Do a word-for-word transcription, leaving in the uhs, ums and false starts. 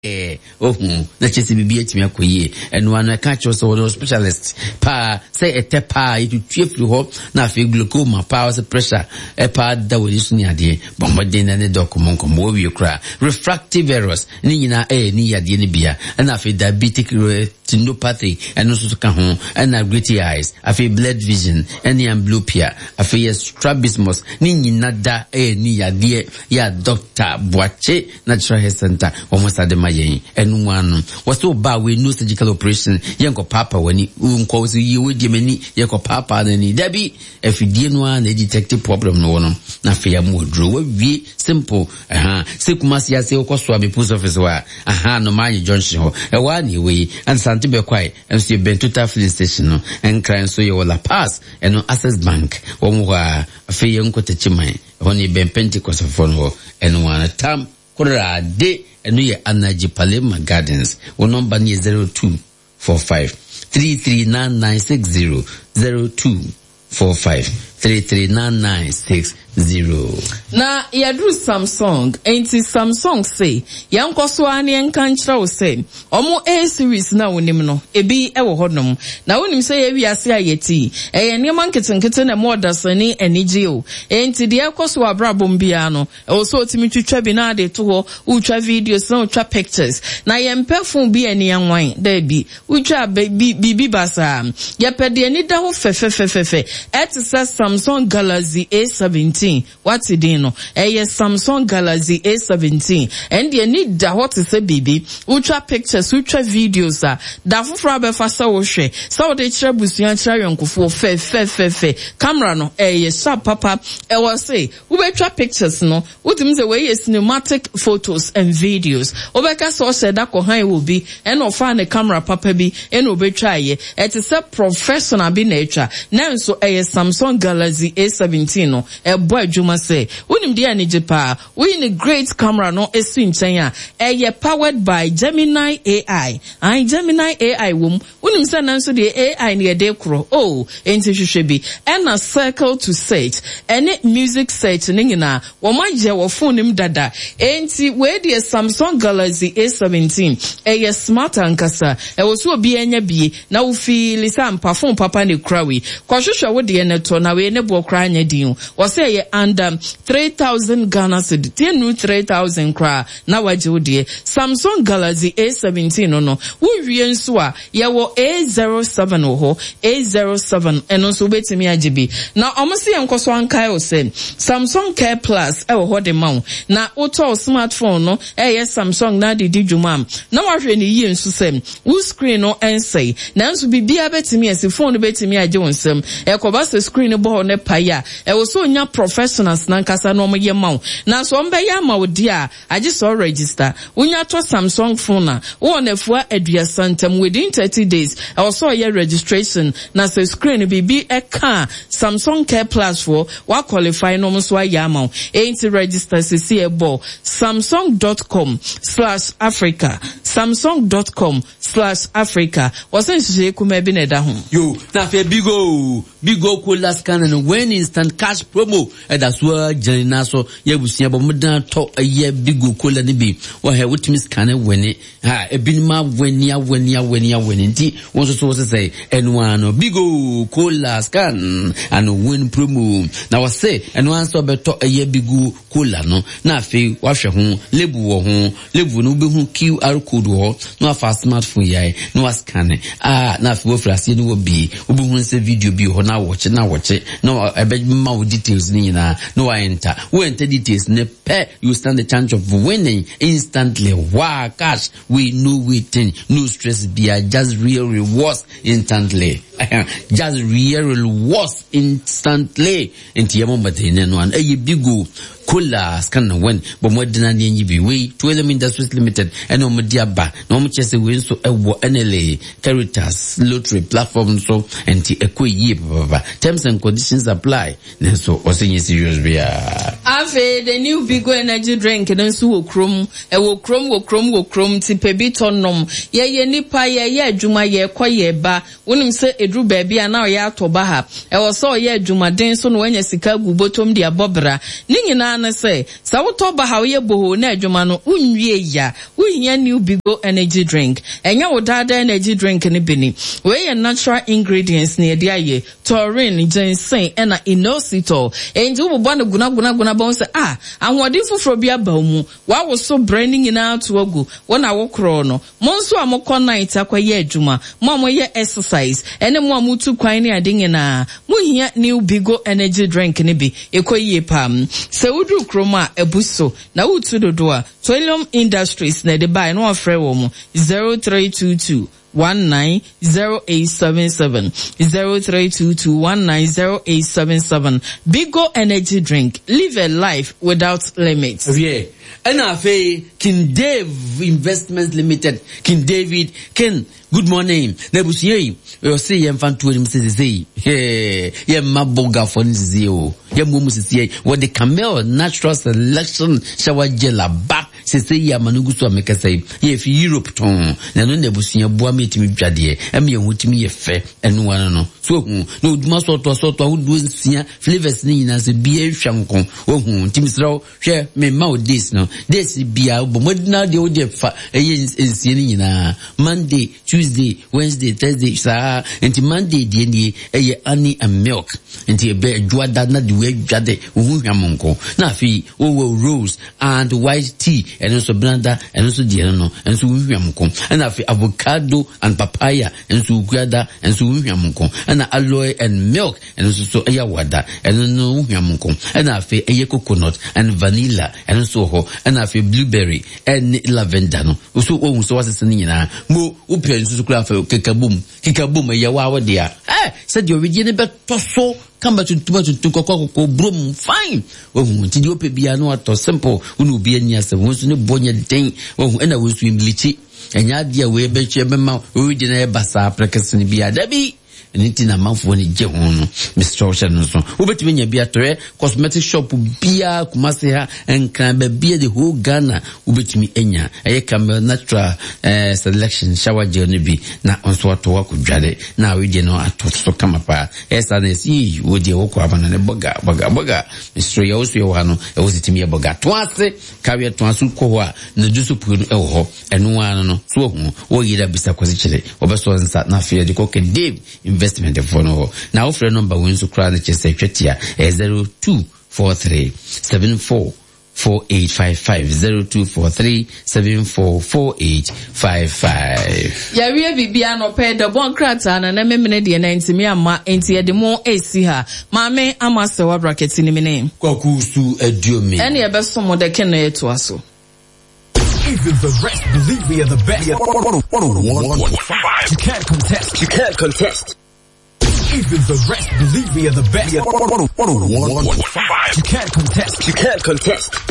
Eh, oh, na chesi bibi etimi akoye eno anu ka cho so no specialist pa say ete pa itu twefri ho na afi glaucoma pa was pressure e pa da we su ni ade bomode na ne document ko mo wi kra refractive errors ni nyina eh ni yade ni bia na afi diabetic retinopathy eno so ka ho na gritty eyes afi blood vision eni amblyopia afi strabismus ni nyina da eh ni yade ya doctor Boache Natural Health Center almost at the and one was so bad we no surgical operation yanko papa when he unko so you would many yanko papa then Debbie if you didn't want a detective problem no one na fear more draw we simple aha se kumasi ya se okoswa be post office wa aha no man junction ho e wa ni we and santi be kwai and see Bentuta filling station no and crime so you will pass and no access bank wo mo wa fe yanko techiman ho ni ben Pentecost phone ho and one time kura de enu ye Anaji Palema Gardens. Wo number ni zero two four five three three nine nine six zero zero two four five three three nine nine six zero. Na yadru Samsung enti Samsung say yanko so ani enka nkyra wo say omo A series na wonim no ebi ewo hodom na wonim say ye wiase ayeti eye niam nketenkete na models ni enije o enti de ekoso abrabom bia no e so otimi twitwa bi na de to ho utwa videos na utwa pictures na ye mpefun bi ani anwan da bi utwa bi bi basa ye pede ani da ho fefefefefe et Samsung Galaxy A seventeen what's it no eh Samsung Galaxy A seventeen and you need da what is a baby ultra pictures ultra videos ah da fufra be fasa wo hwe so de kire busuan kire yonkofo fe fe fe fe camera no eh sharp papa eh was say we be try pictures no utim say we cinematic photos and videos obeka so say da ko han will be and of an camera papa bi and obe try ye it is a professional bi nature now so eh Samsung Galaxy A seventeen no eh boy Juma say unim dia ni jepa we in a great camera no esi nchen a eh powered by Gemini A I and Gemini A I wom unim say nanso the A I ne de kro oh enti hwehwe bi and a circle to set any music set ni nyina wo magye wo phone nim dada enti we the Samsung Galaxy A seventeen eh smart ankasa eh wo so obi anya bi na wo feel sampa phone papa ne krawi kwahwehwe wo de ne to na we ne bo kra anya din wo say ye under three thousand Ghana cedi ten three thousand kra na waje wo de Samsung Galaxy A seventeen no no wo wie nso a ye wo A zero seven ho A zero seven eno so betimi agibi na omse yenkoso ankai o say Samsung Care Plus e wo ho de mawo na auto smartphone no e ye Samsung na de djumam na wahwe ni yi nso say wo screen no ensay na nso bibia betimi ase phone betimi age wonsem e koba se screen bo ne paya e wo so nya professionals na nkasa no moye mawo na so mbe ya mawo dia age so register unya to Samsung phone na wo na fua adua santem within thirty days e wo so ye registration na se screen bibi e ka Samsung Care Plus for wa qualify no so ya mawo e register se see e bo samsung dot com slash africa samsung dot com slash africa wasen je kuma bi na da ho yo na fe bigo bigo cola scan and win instant cash promo e da so janina so ye busia bo mudan to ye bigo cola ni bi wo he wutimi scan win ha e bi ma wenia wenia wenia wenenti won so so say enwa no bigo cola scan and win promo na wo say enwa so beto ye bigo cola no na fe wa hwe ho lebu wo ho lebu no be hu Q R code ho no afa smartphone yai no scan ah na fe wo frase ni wo bi wo be hu se video bi ho na watch na watch no ebe ma wo details ni na no I enter we enter details ne pe you stand the chance of winning instantly. Wow, cash we no waiting, no stress, be just real rewards instantly. Just real rewards instantly. Into your mom, but in one a bigo cola scan when but more than any be way to Element Industries Limited and no media ba no much as a win so a N L A Caritas lottery platform so and the equi terms and conditions apply. So also serious we are Ave the new big Bigo energy drink and nso wo krom e wo krom wo krom wo krom ti pebi tonom ye ye nipa ye ye adwuma ye kwaye ba wonim se edru ba bia na ye atoba ha e wo so ye adwuma den so no wanya sika gu botom dia bobra ni nyina na se sa wo to ba ha ye boho na adwuma no unwie ya wohia new Bigo energy drink enya wo dada energy drink ni bini we ye natural ingredients na ye dia ye taurine ginseng ena inositol enji wo bo na guna guna guna bon se ah anwodin foforo bia ba mu wa wo so branding ina to agu wona wo kro no mo nso amokọ night akwaye adwuma mo amoye exercise ene mo amutu kwan ni ade nyina mo hia new Bigo energy drink ni bi ekoyie pam se wudu kroma ebuso na wutu dodo a Toilum Industries na de buy no afre wo mo zero three two two one nine zero eight seven seven zero three two two one nine zero eight seven seven. Bigo energy drink, live a life without limits. Yeah. And I say King Dave Investments Limited, King David, Ken, good morning. Nebusiye, we say yem fan to him say, hey, yem maboga for nzio, yem mumusisiye, what the Camel Natural Selection Shower Gel back. Se say ya manuguso ameka say ye fi Europe ton na no nebusia boa metimi dwade e me yehutimi ye fe enu wana no so hu no duma so to so to hudu nsia flavors ni nyina se bia hwankon ohu timisraw hwe me ma odis no this bia bo modina de ode fa eye nsie ni nyina Monday, Tuesday, Wednesday, Thursday sa enti Monday de ni eye honey and milk enti e be dwada na de we dwade ohu hwamonko na fi owo rose and white tea and also blender and also diano and so we and avocado and papaya and so guada and so we and aloe and milk and also so ayawada and no and afi a coconut and vanilla and also ho and afi blueberry and lavender no so oh so what's na mo upen so kula fa kikabum kikabum ya wa dia eh said the original bet so kamba tuntuma tuntuko ko brum fine wohu nti ope bia no ato simple unu bia ni ase wonso ne bonya den wohu ena wonso imlichi enya dia we be che bema we di na e basa prekesini bia dabi nti na manfo ni je ho no Mister Ocean so obetime nya bia tore cosmetic shop bia kumase ha enkran ba bia the whole Ghana obetime enya eye Camel Natural eh, Selection Shower Gel ni bi na onso ato akudware na we di no ato so kama pa esa na si wo di wo kwa bana ne boga boga boga Mister ya osu yo hano e wo sitimi ya boga toase kawe toasu ko ho a na jusu pu no e ho enu anu no so hu wo yira bisa kwasi chire obeso nsa na fe di ko ke Dave investment for no now offer number when so crown the chest chetia zero two four three seven four four eight five five zero two four three seven four four eight five five. Ya wie bibia no pe the bon krata na na memene de na ntimi ama enti ye de mo esi ha maame ama se wa bracket ni mene kwakusu aduomi ene ye be so mo de ken na to aso. Even the rest believe we are the best. one point five You can't contest. You can't contest. Even the rest believe we are the best. one point five You can't contest. You can't contest.